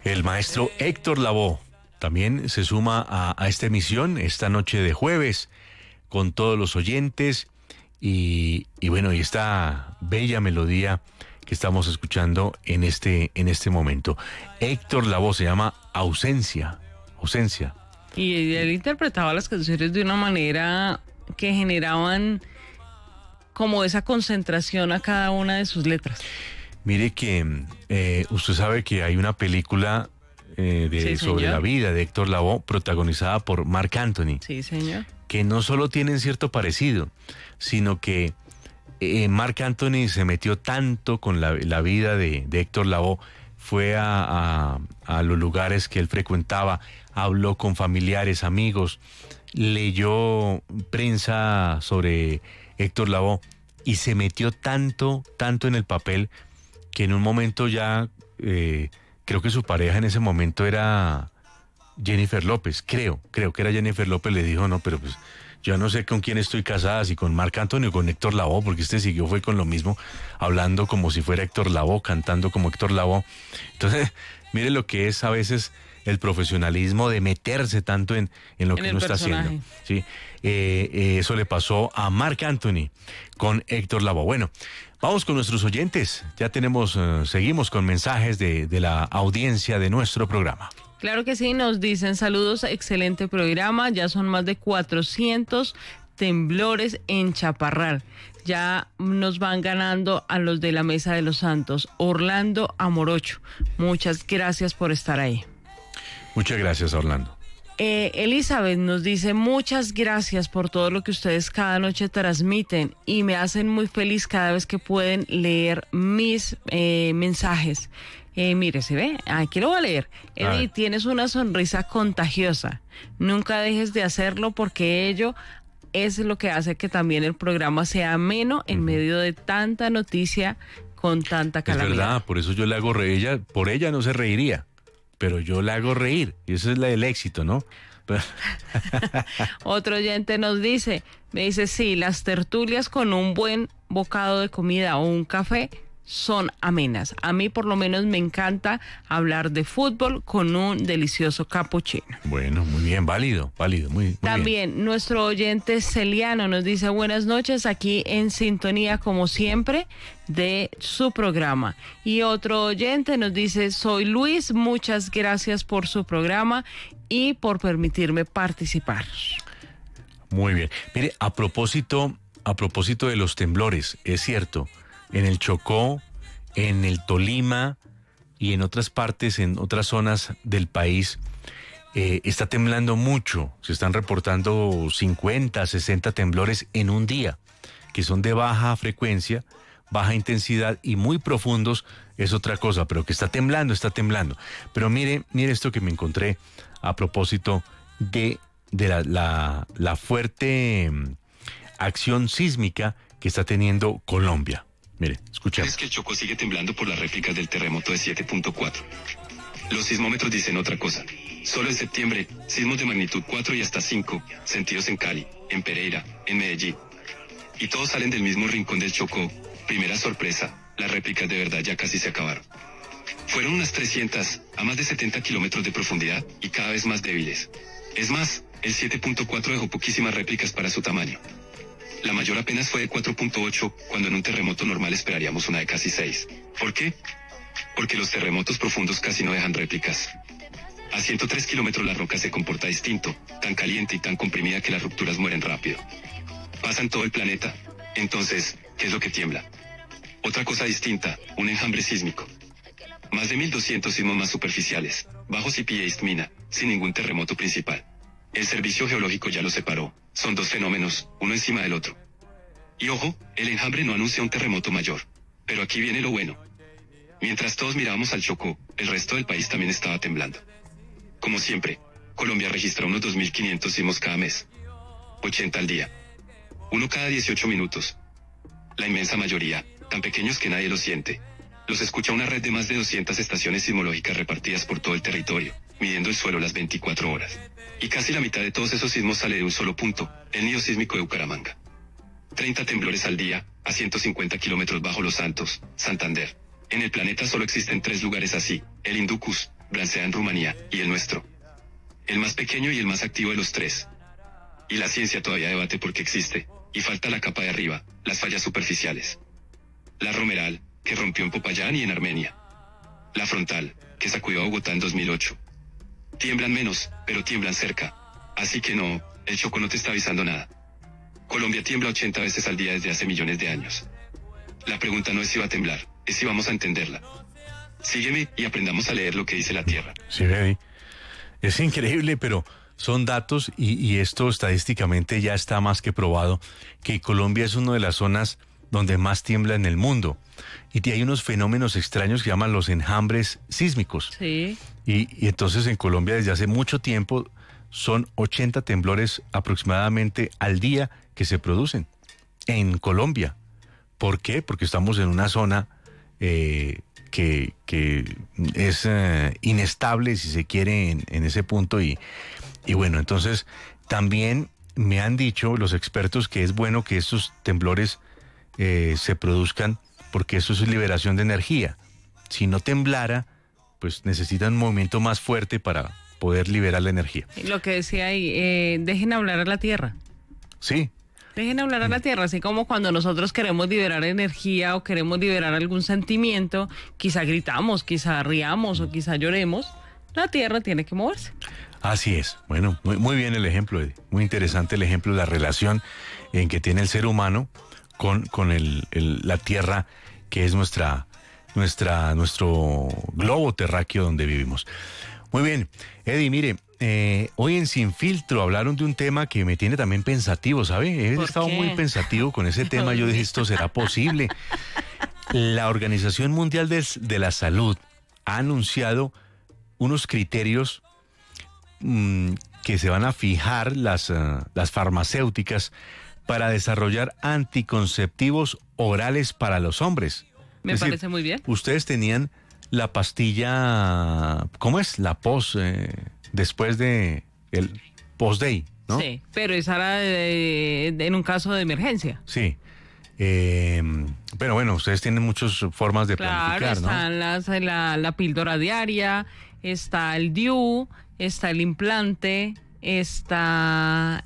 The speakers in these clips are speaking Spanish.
El maestro Héctor Lavoe también se suma a esta emisión esta noche de jueves con todos los oyentes y bueno, y esta bella melodía que estamos escuchando en este momento. Héctor Lavoe se llama Ausencia. Y él interpretaba las canciones de una manera que generaban como esa concentración a cada una de sus letras. Mire que usted sabe que hay una película sobre la vida de Héctor Lavoe protagonizada por Marc Anthony. Sí, señor. Que no solo tienen cierto parecido, sino que Marc Anthony se metió tanto con la vida de Héctor Lavoe, fue a los lugares que él frecuentaba, habló con familiares, amigos, leyó prensa sobre Héctor Lavoe y se metió tanto en el papel que en un momento ya, creo que su pareja en ese momento era Jennifer López, creo que era Jennifer López, le dijo, no, pero pues yo no sé con quién estoy casada, si con Marc Anthony o con Héctor Lavoe, porque fue con lo mismo, hablando como si fuera Héctor Lavoe, cantando como Héctor Lavoe. Entonces, mire lo que es a veces el profesionalismo de meterse tanto en lo que uno está haciendo. ¿Sí? Eso le pasó a Marc Anthony con Héctor Lavoe. Bueno, vamos con nuestros oyentes. Ya seguimos con mensajes de la audiencia de nuestro programa. Claro que sí, nos dicen saludos, excelente programa, ya son más de 400 temblores en Chaparral. Ya nos van ganando a los de la Mesa de los Santos, Orlando Amorocho. Muchas gracias por estar ahí. Muchas gracias, Orlando. Elizabeth nos dice muchas gracias por todo lo que ustedes cada noche transmiten y me hacen muy feliz cada vez que pueden leer mis mensajes. Mire, ¿se ve? Aquí lo voy a leer. Eddie, tienes una sonrisa contagiosa. Nunca dejes de hacerlo porque ello es lo que hace que también el programa sea ameno en medio de tanta noticia con tanta calamidad. Es verdad, por eso yo le hago reír. Por ella no se reiría, pero yo la hago reír. Y eso es el éxito, ¿no? Otro oyente me dice, sí, las tertulias con un buen bocado de comida o un café son amenas. A mí por lo menos me encanta hablar de fútbol con un delicioso capuchino. Bueno, muy bien, válido, muy También bien. Nuestro oyente Celiano nos dice buenas noches, aquí en sintonía como siempre de su programa. Y otro oyente nos dice, soy Luis, muchas gracias por su programa y por permitirme participar. Muy bien. Mire, a propósito de los temblores, es cierto, en el Chocó, en el Tolima y en otras partes, en otras zonas del país, está temblando mucho. Se están reportando 50, 60 temblores en un día, que son de baja frecuencia, baja intensidad y muy profundos, es otra cosa, pero que está temblando. Pero mire esto que me encontré a propósito de la fuerte acción sísmica que está teniendo Colombia. Mire, escuchemos. Es que el Chocó sigue temblando por las réplicas del terremoto de 7.4. Los sismómetros dicen otra cosa. Solo en septiembre, sismos de magnitud 4 y hasta 5, sentidos en Cali, en Pereira, en Medellín. Y todos salen del mismo rincón del Chocó. Primera sorpresa, las réplicas de verdad ya casi se acabaron. Fueron unas 300, a más de 70 kilómetros de profundidad, y cada vez más débiles. Es más, el 7.4 dejó poquísimas réplicas para su tamaño. La mayor apenas fue de 4.8, cuando en un terremoto normal esperaríamos una de casi 6. ¿Por qué? Porque los terremotos profundos casi no dejan réplicas. A 103 kilómetros la roca se comporta distinto, tan caliente y tan comprimida que las rupturas mueren rápido. Pasa en todo el planeta. Entonces, ¿qué es lo que tiembla? Otra cosa distinta, un enjambre sísmico. Más de 1.200 sismos más superficiales, bajos y pie mina, sin ningún terremoto principal. El servicio geológico ya lo separó. Son dos fenómenos, uno encima del otro. Y ojo, el enjambre no anuncia un terremoto mayor. Pero aquí viene lo bueno. Mientras todos mirábamos al Chocó, el resto del país también estaba temblando. Como siempre, Colombia registra unos 2.500 sismos cada mes. 80 al día. Uno cada 18 minutos. La inmensa mayoría, tan pequeños que nadie los siente. Los escucha una red de más de 200 estaciones sismológicas repartidas por todo el territorio, midiendo el suelo las 24 horas. Y casi la mitad de todos esos sismos sale de un solo punto, el nido sísmico de Bucaramanga. 30 temblores al día, a 150 kilómetros bajo Los Santos, Santander. En el planeta solo existen 3 lugares así, el Hindukush, Bransea en Rumanía, y el nuestro. El más pequeño y el más activo de los tres. Y la ciencia todavía debate por qué existe, y falta la capa de arriba, las fallas superficiales. La Romeral, que rompió en Popayán y en Armenia. La frontal, que sacudió a Bogotá en 2008. Tiemblan menos, pero tiemblan cerca. Así que no, el Chocó no te está avisando nada. Colombia tiembla 80 veces al día desde hace millones de años. La pregunta no es si va a temblar, es si vamos a entenderla. Sígueme y aprendamos a leer lo que dice la Tierra. Sí, baby. Es increíble, pero son datos y esto estadísticamente ya está más que probado, que Colombia es una de las zonas donde más tiembla en el mundo. Y hay unos fenómenos extraños que llaman los enjambres sísmicos. Sí. Y entonces en Colombia desde hace mucho tiempo son 80 temblores aproximadamente al día que se producen en Colombia. ¿Por qué? Porque estamos en una zona que es inestable, si se quiere, en ese punto. Y bueno, entonces también me han dicho los expertos que es bueno que estos temblores se produzcan porque eso es liberación de energía. Si no temblara, pues necesitan un movimiento más fuerte para poder liberar la energía. Lo que decía ahí, dejen hablar a la Tierra. Sí. Dejen hablar a la Tierra, así como cuando nosotros queremos liberar energía o queremos liberar algún sentimiento, quizá gritamos, quizá riamos o quizá lloremos, la Tierra tiene que moverse. Así es. Bueno, muy bien el ejemplo, Eddie. Muy interesante el ejemplo de la relación en que tiene el ser humano con la Tierra, que es nuestro globo terráqueo donde vivimos. Muy bien, Eddie, mire, hoy en Sin Filtro hablaron de un tema que me tiene también pensativo, ¿sabe? He estado muy pensativo con ese tema. Yo dije, ¿esto será posible? La Organización Mundial de la Salud ha anunciado unos criterios que se van a fijar las farmacéuticas para desarrollar anticonceptivos orales para los hombres. Me parece muy bien. Ustedes tenían la pastilla, ¿cómo es? La después de el post-day, ¿no? Sí, pero esa era en un caso de emergencia. Sí. Pero bueno, ustedes tienen muchas formas de planificar, ¿no? Están la píldora diaria, está el DIU, está el implante, está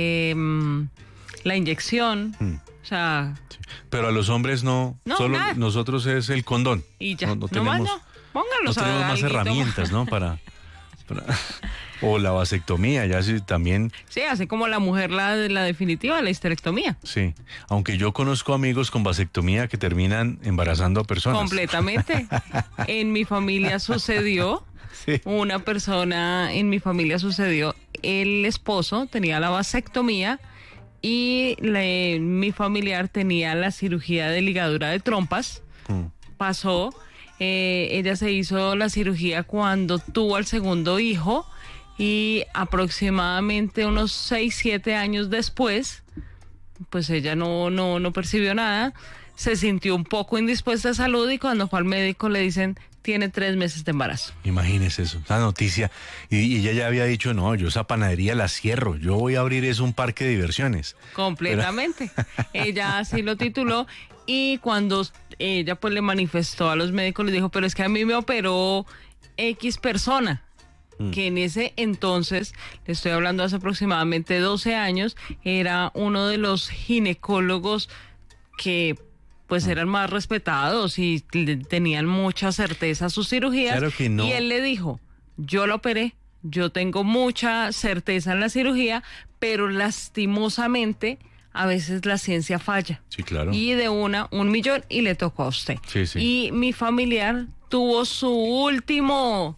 la inyección, o sea... Sí. Pero a los hombres no solo nada. Nosotros es el condón. Y ya, no tenemos, pónganlos no tenemos más herramientas, ¿no? Para o la vasectomía, ya sí también. Sí, así como la mujer la definitiva, la histerectomía. Sí, aunque yo conozco amigos con vasectomía que terminan embarazando a personas. Completamente. En mi familia sucedió, sí. Una persona en mi familia sucedió, el esposo tenía la vasectomía y mi familiar tenía la cirugía de ligadura de trompas. Pasó. Ella se hizo la cirugía cuando tuvo al segundo hijo y aproximadamente unos 6, 7 años después, pues ella no percibió nada, se sintió un poco indispuesta de salud y cuando fue al médico le dicen, tiene 3 meses de embarazo. Imagínese eso, esa noticia. Y ella ya había dicho, no, yo esa panadería la cierro, yo voy a abrir un parque de diversiones. Completamente. Ella así lo tituló. Y cuando ella pues le manifestó a los médicos, les dijo, pero es que a mí me operó X persona, que en ese entonces, le estoy hablando hace aproximadamente 12 años, era uno de los ginecólogos que pues eran más respetados y tenían mucha certeza a sus cirugías. Claro que no. Y él le dijo, yo la operé, yo tengo mucha certeza en la cirugía, pero lastimosamente... a veces la ciencia falla. Sí, claro. Y de 1 millón y le tocó a usted. Sí, sí. Y mi familiar tuvo su último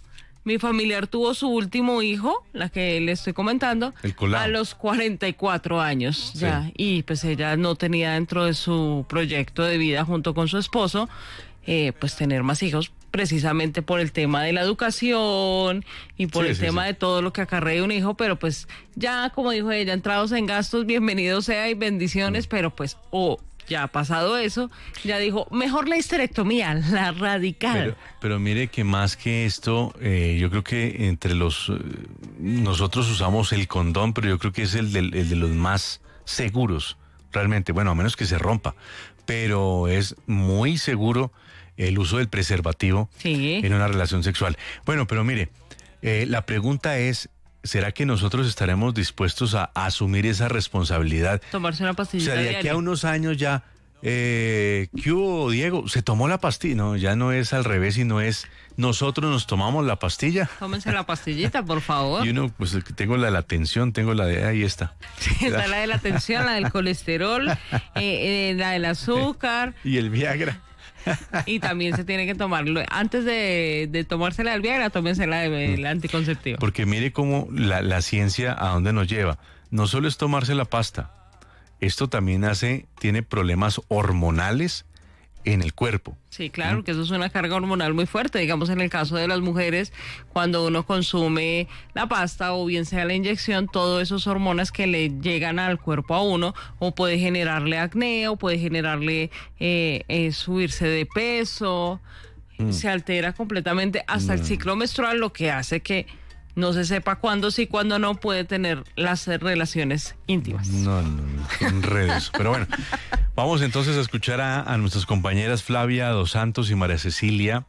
hijo, la que le estoy comentando, a los 44 años. Sí. Ya. Y pues ella no tenía dentro de su proyecto de vida junto con su esposo, pues tener más hijos, precisamente por el tema de la educación y por el tema de todo lo que acarrea un hijo, pero pues ya, como dijo ella, entrados en gastos, bienvenido sea y bendiciones, pero pues, ya pasado eso, ya dijo, mejor la histerectomía, la radical. Pero mire que más que esto, yo creo que entre nosotros usamos el condón, pero yo creo que es el de los más seguros, realmente, bueno, a menos que se rompa, pero es muy seguro el uso del preservativo en una relación sexual. Bueno, pero mire, la pregunta es, ¿será que nosotros estaremos dispuestos a asumir esa responsabilidad? Tomarse una pastillita. O sea, de aquí a unos años ya, ¿qué hubo, Diego? ¿Se tomó la pastilla? No, ya no es al revés, sino es nosotros nos tomamos la pastilla. Tómense la pastillita, por favor. Y uno, pues tengo la de la tensión, tengo la de, ahí está. Sí, está la de la tensión, la del colesterol, la del azúcar. Y el Viagra. Y también se tiene que tomarlo. Antes de tomarse la del Viagra, tómense la del anticonceptivo. Porque mire cómo la ciencia a dónde nos lleva. No solo es tomarse la pasta, esto también tiene problemas hormonales en el cuerpo. Sí, claro, que eso es una carga hormonal muy fuerte. Digamos, en el caso de las mujeres, cuando uno consume la pasta o bien sea la inyección, todas esas hormonas que le llegan al cuerpo a uno, o puede generarle acné, o puede generarle subirse de peso, se altera completamente hasta el ciclo menstrual, lo que hace que no se sepa cuándo sí, cuándo no puede tener las relaciones íntimas. No, qué enredo eso. Pero bueno, vamos entonces a escuchar a nuestras compañeras Flavia Dos Santos y María Cecilia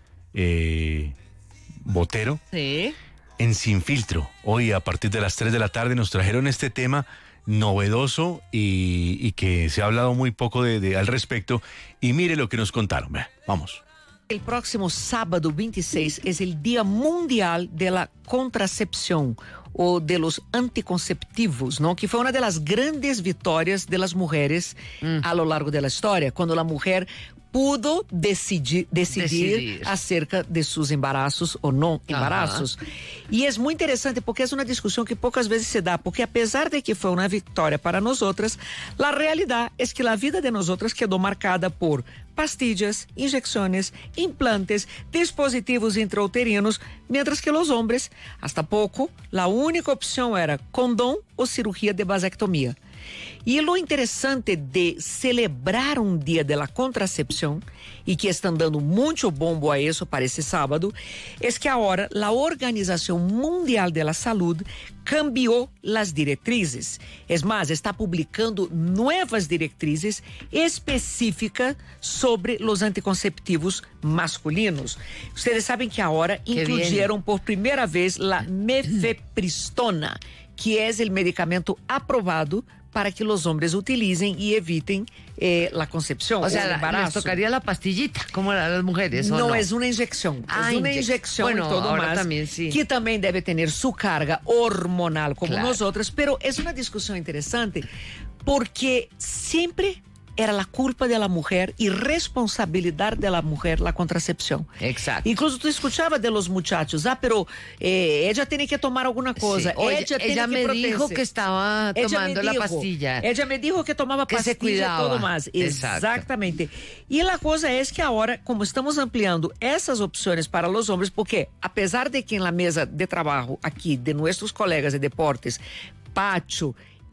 Botero. Sí. En Sin Filtro. Hoy a partir de las 3 de la tarde nos trajeron este tema novedoso y que se ha hablado muy poco al respecto. Y mire lo que nos contaron. Vamos. El próximo sábado 26 es el Día Mundial de la Contracepción o de los anticonceptivos, ¿no? Que fue una de las grandes victorias de las mujeres a lo largo de la historia, cuando la mujer pudo decidir acerca de sus embarazos o no embarazos. Y es muy interesante porque es una discusión que pocas veces se da, porque a pesar de que fue una victoria para nosotras, la realidad es que la vida de nosotras quedó marcada por pastillas, inyecciones, implantes, dispositivos intrauterinos, mientras que los hombres, hasta poco, la única opción era condón o cirugía de vasectomía. Y lo interesante de celebrar un día de la contracepción, y que están dando mucho bombo a eso para ese sábado, es que ahora la Organización Mundial de la Salud cambió las directrices. Es más, está publicando nuevas directrices específicas sobre los anticonceptivos masculinos. Ustedes saben que ahora incluyeron por primera vez la mifepristona, que es el medicamento aprobado para que los hombres utilicen y eviten la concepción. O sea, el embarazo. les tocaría la pastillita, como las mujeres, ¿o no? no, es una inyección. Es una inyección bueno, y todo ahora más, también, sí. que también debe tener su carga hormonal, como claro. nosotros. Pero es una discusión interesante, porque siempre era la culpa de la mujer y responsabilidad de la mujer la contracepción. Exacto. Incluso tú escuchabas de los muchachos, pero ella tiene que tomar alguna cosa. Sí. Oye, ella tiene me que dijo que estaba tomando la pastilla. Ella me dijo que tomaba que pastilla se cuidaba. y todo más. Exacto. Exactamente. Y la cosa es que ahora, como estamos ampliando esas opciones para los hombres, porque a pesar de que en la mesa de trabajo aquí de nuestros colegas de deportes, Pacho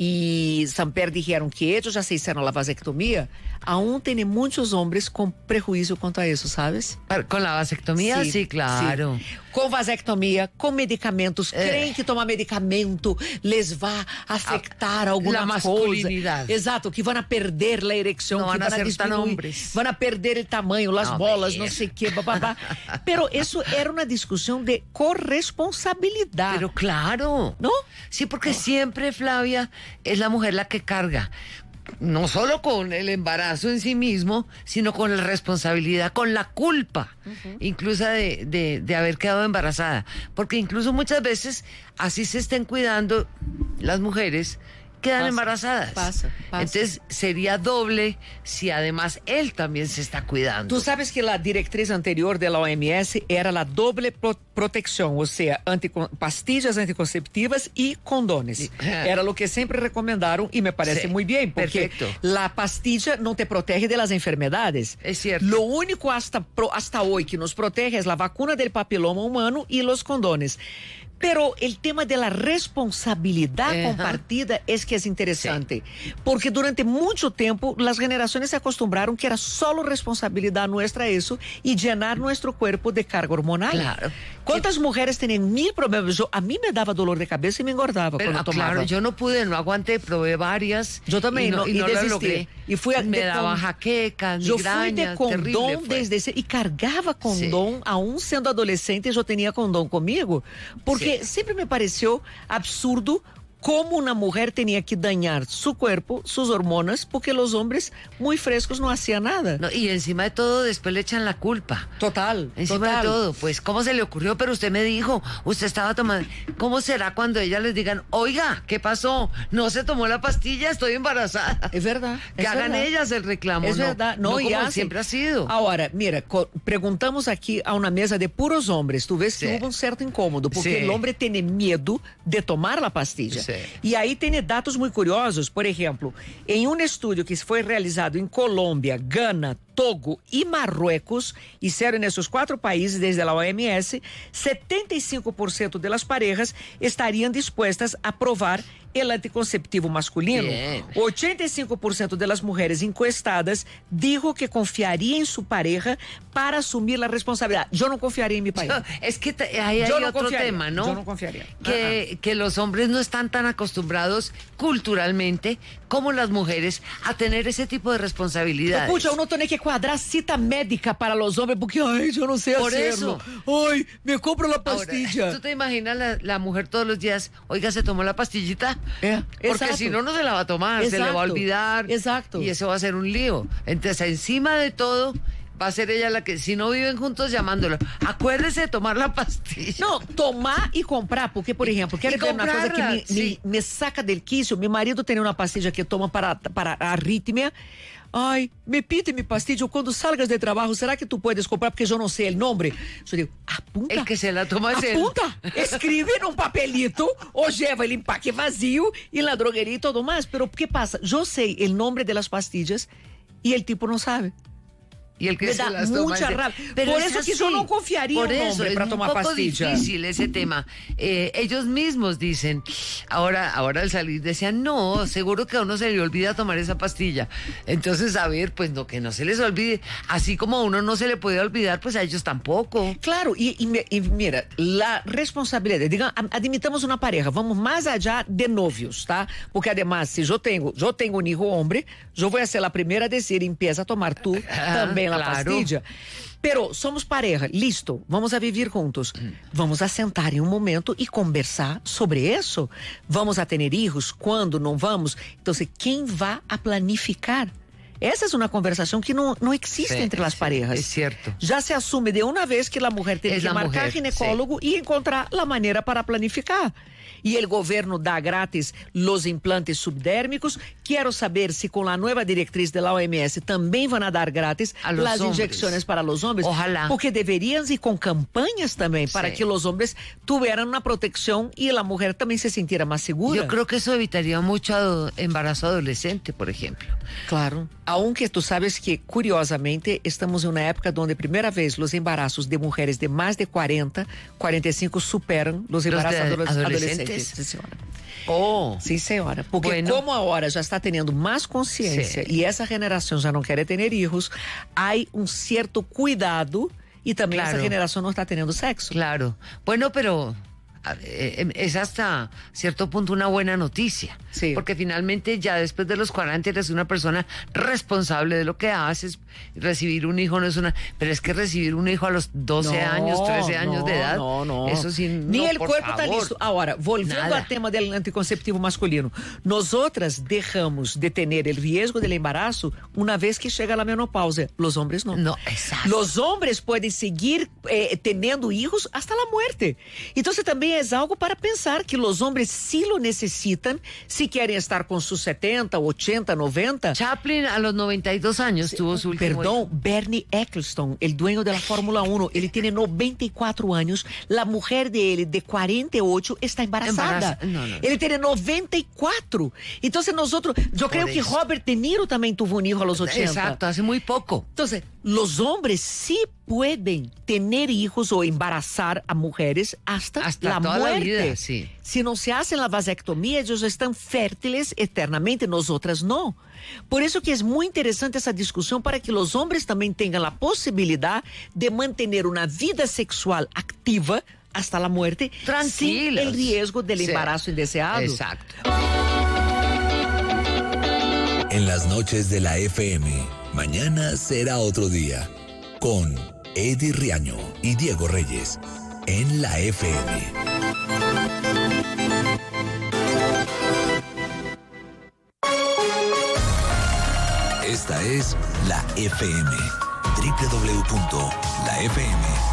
e Samper dijeron que ellos já se hicieron la vasectomia, aún tem muitos homens com prejuízo quanto a isso, sabes? ¿Con la vasectomía? Sí, claro. Sí. Com vasectomia, com medicamentos, creem que tomar medicamento les vai afetar alguma masculinidade. coisa. Exato, que vão perder a ereção, não que vão a ser hombres. Vão perder o tamanho, as bolas, não sei o que, bababá. Pero isso era uma discussão de corresponsabilidade. Pero claro. ¿No? Sí, porque siempre, Flavia, es la mujer la que carga. No solo con el embarazo en sí mismo, sino con la responsabilidad, con la culpa, incluso de haber quedado embarazada. Porque incluso muchas veces, así se estén cuidando las mujeres, quedan embarazadas. Pasa. Entonces sería doble si además él también se está cuidando. Tú sabes que la directriz anterior de la OMS era la doble protección, o sea, pastillas anticonceptivas y condones. Era lo que siempre recomendaron y me parece muy bien, porque la pastilla no te protege de las enfermedades. Es cierto. Lo único hasta hoy que nos protege es la vacuna del papiloma humano y los condones. Pero el tema de la responsabilidad compartida es que es interesante, porque durante mucho tiempo las generaciones se acostumbraron que era solo responsabilidad nuestra eso y llenar nuestro cuerpo de carga hormonal. Claro. ¿Cuántas mujeres tienen 1000 problemas? A mí me daba dolor de cabeza y me engordaba Pero, cuando tomaba. claro, yo no pude, no aguanté, probé varias. Yo también, y no lo desistí. logré. Y fui me daba jaquecas, Yo fui de migrañas, condón terrible fue. desde ese, y cargaba condón, aún siendo adolescente, yo tenía condón conmigo, porque siempre me pareció absurdo cómo una mujer tenía que dañar su cuerpo, sus hormonas, porque los hombres muy frescos no hacían nada. No, y encima de todo, después le echan la culpa. Total, Encima total. de todo, pues, ¿cómo se le ocurrió? Pero usted me dijo, usted estaba tomando. ¿Cómo será cuando ellas les digan, oiga, ¿qué pasó? No se tomó la pastilla, estoy embarazada. Es verdad. Que es hagan verdad. ellas el reclamo. Es no, verdad. no y como hacen. siempre ha sido. Ahora, mira, preguntamos aquí a una mesa de puros hombres, tú ves que hubo un cierto incómodo, porque el hombre tiene miedo de tomar la pastilla. Sí. Y ahí tiene datos muy curiosos. Por ejemplo, en un estudio que fue realizado en Colombia, Ghana, Togo y Marruecos, hicieron en esos 4 países desde la OMS, 75% de las parejas estarían dispuestas a probar el anticonceptivo masculino. Bien. 85% de las mujeres encuestadas dijo que confiaría en su pareja para asumir la responsabilidad. Yo no confiaría en mi pareja. Es que ahí hay Yo no otro confiaría, tema, ¿no? yo no confiaría. Que los hombres no están tan acostumbrados culturalmente como las mujeres a tener ese tipo de responsabilidades. Escucha, uno tiene que cuadrar cita médica para los hombres porque, ay, yo no sé Por hacerlo. Ay, me compro la pastilla. Ahora, ¿tú te imaginas la mujer todos los días, oiga, se tomó la pastillita? Porque exacto. si no, no se la va a tomar, se le va a Exacto, olvidar. exacto. Y eso va a ser un lío. Entonces, encima de todo, va a ser ella la que, si no viven juntos, llamándolo. Acuérdese de tomar la pastilla. No, tomar y comprar, porque, por ejemplo, quero ver uma coisa que comprarla, sí. me saca del quicio. Mi marido tem uma pastilha que toma para arritmia. Ai, me pide mi pastilha quando salgas de trabalho, será que tu puedes comprar? Porque eu não sei o nome. Eu digo, apunta. El que se la toma es él. Apunta, escreve num papelito ou leva ele empaque vazio e na drogueria e tudo mais. Pero o que passa? Eu sei o nome das pastillas e o tipo não sabe. Y el que Me se da las toma mucha es él. rabia. Pero Por es eso que así. yo no confiaría Por en un eso, hombre para tomar es un poco pastilla. difícil ese tema. Ellos mismos dicen, ahora al salir decían, no, seguro que a uno se le olvida tomar esa pastilla. Entonces, a ver, pues no, que no se les olvide. Así como a uno no se le puede olvidar, pues a ellos tampoco. Claro, y mira, la responsabilidad, digamos, admitamos una pareja, vamos más allá de novios, ¿tá? Porque además, si yo tengo un hijo hombre, yo voy a ser la primera a decir, empieza a tomar tú también la claro. pastilla. Pero somos pareja, listo, vamos a vivir juntos. Vamos a sentar em um momento e conversar sobre isso. Vamos a ter hijos? Quando? Não vamos? Então, quem vai a planificar? Essa é uma conversação que não existe entre as parejas. É certo. Já se assume de uma vez que a mulher tem que marcar ginecólogo e encontrar a maneira para planificar. E o governo dá grátis os implantes subdérmicos. Quero saber se com a nova diretriz da OMS também vão dar grátis as injeções para os homens. Ojalá. Porque deveriam ir com campanhas também para que os homens tuvieran uma proteção e a mulher também se sintiera mais segura. Yo creo que eso evitaría mucho embarazo adolescente, por ejemplo. Claro. Aunque tu sabes que, curiosamente, estamos em uma época onde, primeira vez, os embarazos de mulheres de mais de 40, 45 superam os embarazos adolescentes. Sim, senhora. Oh. Sim, senhora. Porque bueno. como agora já está tendo mais consciência e essa geração já não quer ter filhos, há um certo cuidado e também essa geração não está tendo sexo. Claro. Bueno, pero es hasta cierto punto una buena noticia. Sí. Porque finalmente ya después de los 40 eres una persona responsable de lo que haces. Recibir un hijo no es una... Pero es que recibir un hijo a los 12 años, 13 años de edad... No. Eso sí, Ni el cuerpo está favor. listo. Ahora, volviendo al tema del anticonceptivo masculino, nosotras dejamos de tener el riesgo del embarazo una vez que llega la menopausia. Los hombres no. No, exacto. Los hombres pueden seguir teniendo hijos hasta la muerte. Entonces también es algo para pensar que los hombres sí lo necesitan si quieren estar con sus 70, 80, 90. Chaplin a los 92 años tuvo su último Perdón, hijo. Bernie Ecclestone, el dueño de la Fórmula 1, él tiene 94 años, la mujer de él de 48 está embarazada. No. Él tiene 94. Entonces nosotros, yo creo que Robert De Niro también tuvo un hijo a los 80. Exacto, hace muy poco. Entonces, los hombres sí pueden tener hijos o embarazar a mujeres hasta la toda la muerte. vida, sí. Si no se hacen la vasectomía, ellos están fértiles eternamente, nosotras no. Por eso que es muy interesante esa discusión para que los hombres también tengan la posibilidad de mantener una vida sexual activa hasta la muerte, sin Tranquilos. el riesgo del Sí. embarazo indeseado. Exacto. En las noches de la FM, mañana será otro día. Con Eddie Riaño y Diego Reyes. En la FM. Esta es la FM. www.lafm.com